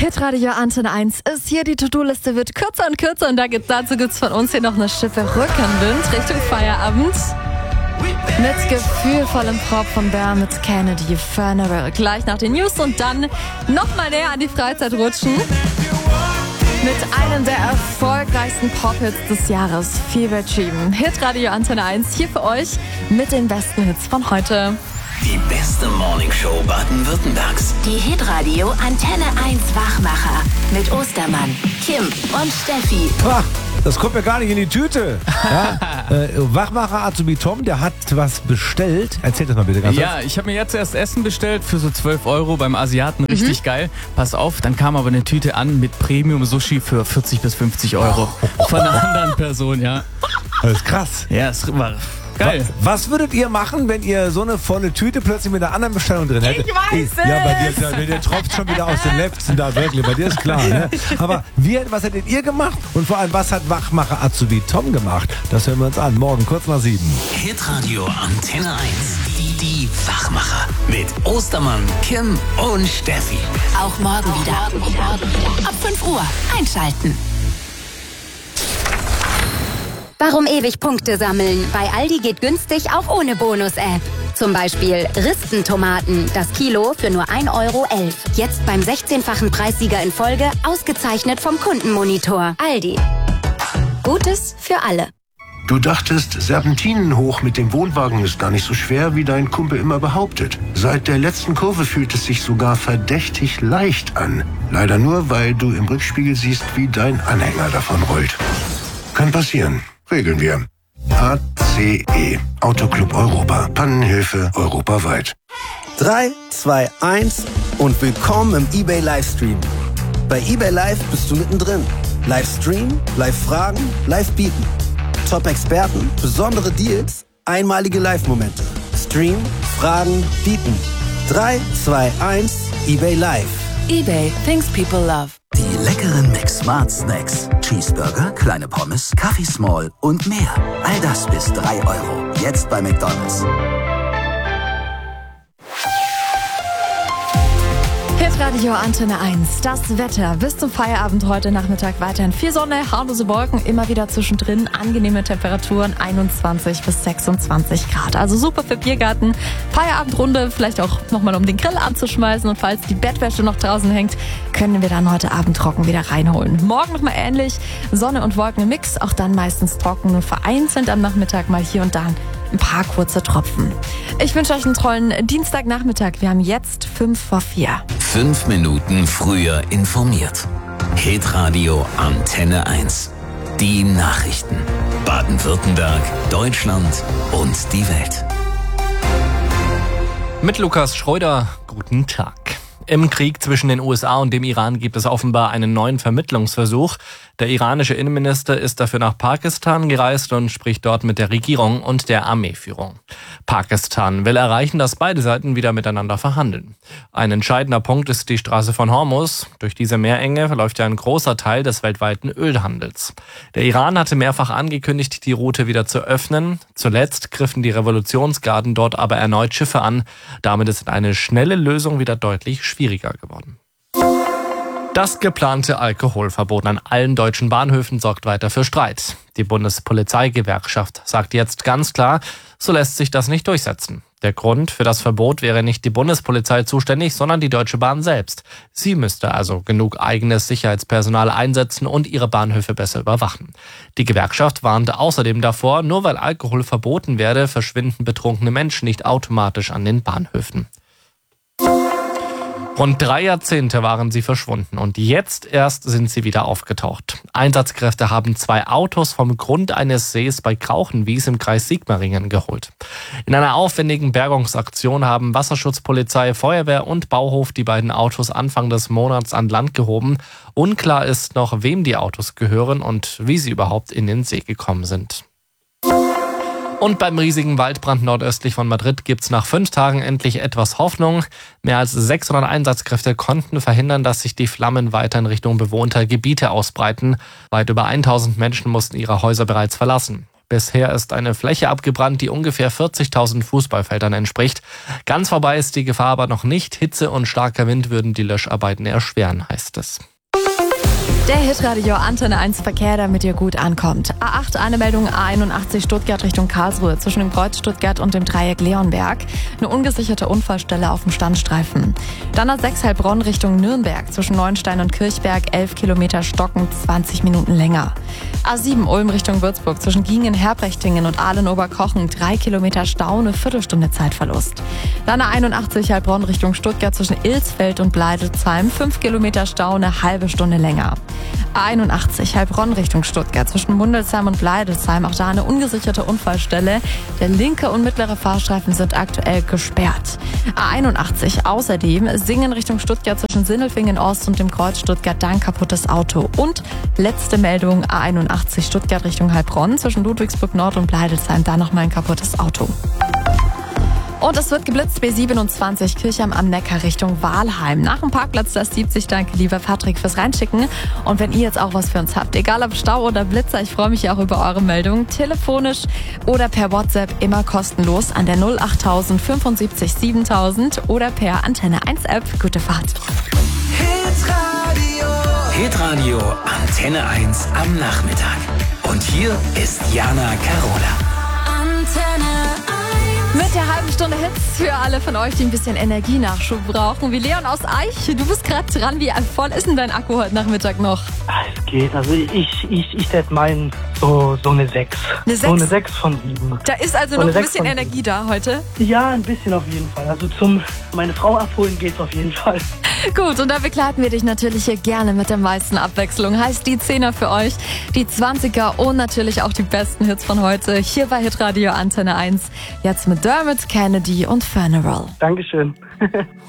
Hitradio Antenne 1 ist hier. Die To-Do-Liste wird kürzer und kürzer und dazu gibt's von uns hier noch eine Schippe Rückenwind Richtung Feierabend. Mit gefühlvollem Pop von Bear mit Kennedy Funeral. Gleich nach den News und dann nochmal näher an die Freizeit rutschen. Mit einem der erfolgreichsten Pop-Hits des Jahres, Fever Dream. Hitradio Antenne 1 hier für euch mit den besten Hits von heute. Die beste Morningshow Baden-Württembergs. Die Hitradio Antenne 1 Wachmacher mit Ostermann, Kim und Steffi. Das kommt mir gar nicht in die Tüte. Ja? Wachmacher Azubi Tom, der hat was bestellt. Erzähl das mal bitte ganz kurz. Ja, ich habe mir jetzt erst Essen bestellt für so 12 € beim Asiaten. Richtig geil. Pass auf, dann kam aber eine Tüte an mit Premium-Sushi für 40 bis 50 € von einer anderen Person, ja. Das ist krass. Ja, es war geil. Was würdet ihr machen, wenn ihr so eine volle Tüte plötzlich mit einer anderen Bestellung drin hättet? Ich weiß es! Ja, bei dir tropft schon wieder aus den Lefzen da, wirklich. Bei dir ist klar, ne? Aber was hättet ihr gemacht? Und vor allem, was hat Wachmacher Azubi Tom gemacht? Das hören wir uns an. Morgen, kurz nach 7. Hitradio Antenne 1. Die Wachmacher. Mit Ostermann, Kim und Steffi. Auch morgen wieder. Ab 5 Uhr einschalten. Warum ewig Punkte sammeln? Bei Aldi geht günstig auch ohne Bonus-App. Zum Beispiel Ristentomaten, das Kilo für nur 1,11 €. Jetzt beim 16-fachen Preissieger in Folge, ausgezeichnet vom Kundenmonitor. Aldi. Gutes für alle. Du dachtest, Serpentinen hoch mit dem Wohnwagen ist gar nicht so schwer, wie dein Kumpel immer behauptet. Seit der letzten Kurve fühlt es sich sogar verdächtig leicht an. Leider nur, weil du im Rückspiegel siehst, wie dein Anhänger davon rollt. Kann passieren. Regeln wir. ACE. Autoclub Europa. Pannenhilfe europaweit. 3, 2, 1 und willkommen im eBay Livestream. Bei eBay Live bist du mittendrin. Livestream, Live-Fragen, Live-Bieten. Top-Experten, besondere Deals, einmalige Live-Momente. Stream, Fragen, Bieten. 3, 2, 1, eBay Live. eBay, things people love. Die leckeren Smart Snacks. Cheeseburger, kleine Pommes, Kaffee Small und mehr. All das bis 3 €. Jetzt bei McDonald's. Hitradio Antenne 1. Das Wetter bis zum Feierabend heute Nachmittag weiterhin viel Sonne, harmlose Wolken, immer wieder zwischendrin angenehme Temperaturen 21 bis 26 Grad. Also super für Biergarten, Feierabendrunde, vielleicht auch nochmal um den Grill anzuschmeißen und falls die Bettwäsche noch draußen hängt, können wir dann heute Abend trocken wieder reinholen. Morgen nochmal ähnlich, Sonne und Wolken im Mix, auch dann meistens trocken und vereinzelt am Nachmittag mal hier und da ein paar kurze Tropfen. Ich wünsche euch einen tollen Dienstagnachmittag. Wir haben jetzt 3:55. 5 Minuten früher informiert. Hitradio Antenne 1. Die Nachrichten. Baden-Württemberg, Deutschland und die Welt. Mit Lukas Schröder, guten Tag. Im Krieg zwischen den USA und dem Iran gibt es offenbar einen neuen Vermittlungsversuch. Der iranische Innenminister ist dafür nach Pakistan gereist und spricht dort mit der Regierung und der Armeeführung. Pakistan will erreichen, dass beide Seiten wieder miteinander verhandeln. Ein entscheidender Punkt ist die Straße von Hormuz. Durch diese Meerenge verläuft ja ein großer Teil des weltweiten Ölhandels. Der Iran hatte mehrfach angekündigt, die Route wieder zu öffnen. Zuletzt griffen die Revolutionsgarden dort aber erneut Schiffe an. Damit ist eine schnelle Lösung wieder deutlich schwieriger geworden. Das geplante Alkoholverbot an allen deutschen Bahnhöfen sorgt weiter für Streit. Die Bundespolizeigewerkschaft sagt jetzt ganz klar, so lässt sich das nicht durchsetzen. Der Grund für das Verbot wäre nicht die Bundespolizei zuständig, sondern die Deutsche Bahn selbst. Sie müsste also genug eigenes Sicherheitspersonal einsetzen und ihre Bahnhöfe besser überwachen. Die Gewerkschaft warnte außerdem davor, nur weil Alkohol verboten werde, verschwinden betrunkene Menschen nicht automatisch an den Bahnhöfen. Rund 3 Jahrzehnte waren sie verschwunden und jetzt erst sind sie wieder aufgetaucht. Einsatzkräfte haben 2 Autos vom Grund eines Sees bei Krauchenwies im Kreis Sigmaringen geholt. In einer aufwendigen Bergungsaktion haben Wasserschutzpolizei, Feuerwehr und Bauhof die beiden Autos Anfang des Monats an Land gehoben. Unklar ist noch, wem die Autos gehören und wie sie überhaupt in den See gekommen sind. Und beim riesigen Waldbrand nordöstlich von Madrid gibt's nach 5 Tagen endlich etwas Hoffnung. Mehr als 600 Einsatzkräfte konnten verhindern, dass sich die Flammen weiter in Richtung bewohnter Gebiete ausbreiten. Weit über 1000 Menschen mussten ihre Häuser bereits verlassen. Bisher ist eine Fläche abgebrannt, die ungefähr 40.000 Fußballfeldern entspricht. Ganz vorbei ist die Gefahr aber noch nicht. Hitze und starker Wind würden die Löscharbeiten erschweren, heißt es. Der Hitradio Antenne 1 Verkehr, damit ihr gut ankommt. A8 eine Meldung, A81 Stuttgart Richtung Karlsruhe zwischen dem Kreuz Stuttgart und dem Dreieck Leonberg. Eine ungesicherte Unfallstelle auf dem Standstreifen. Dann A6 Heilbronn Richtung Nürnberg zwischen Neuenstein und Kirchberg 11 Kilometer stocken, 20 Minuten länger. A7 Ulm Richtung Würzburg zwischen Giengen, Herbrechtingen und Ahlen-Oberkochen 3 Kilometer Stau, eine Viertelstunde Zeitverlust. Dann A81 Heilbronn Richtung Stuttgart zwischen Ilsfeld und Bleidelsheim 5 Kilometer Stau, eine halbe Stunde länger. A81 Heilbronn Richtung Stuttgart zwischen Mundelsheim und Bleidelsheim, auch da eine ungesicherte Unfallstelle. Der linke und mittlere Fahrstreifen sind aktuell gesperrt. A81 außerdem Singen Richtung Stuttgart zwischen Sindelfingen Ost und dem Kreuz Stuttgart, dann kaputtes Auto. Und letzte Meldung A81 Stuttgart Richtung Heilbronn zwischen Ludwigsburg Nord und Bleidelsheim, da nochmal ein kaputtes Auto. Und es wird geblitzt, B27 Kirchheim am Neckar Richtung Walheim. Nach dem Parkplatz das 70. Danke, lieber Patrick, fürs Reinschicken. Und wenn ihr jetzt auch was für uns habt, egal ob Stau oder Blitzer, ich freue mich auch über eure Meldungen. Telefonisch oder per WhatsApp immer kostenlos an der 08000 75 7000 oder per Antenne 1 App. Gute Fahrt. Hitradio Antenne 1 am Nachmittag. Und hier ist Jana Carola. Mit der halben Stunde Hits für alle von euch, die ein bisschen Energienachschub brauchen. Wie Leon aus Eich, du bist gerade dran. Wie voll ist denn dein Akku heute Nachmittag noch? Es geht, also ich hätte meinen so eine 6. Eine 6? So eine 6 von 7. Da ist also so noch ein bisschen Energie da heute? Ja, ein bisschen auf jeden Fall. Also meine Frau abholen geht's auf jeden Fall. Gut, und da begleiten wir dich natürlich hier gerne mit der meisten Abwechslung. Heißt die 10er für euch, die 20er und natürlich auch die besten Hits von heute. Hier bei Hitradio Antenne 1. Jetzt mit Dermot Kennedy und Funeral. Dankeschön.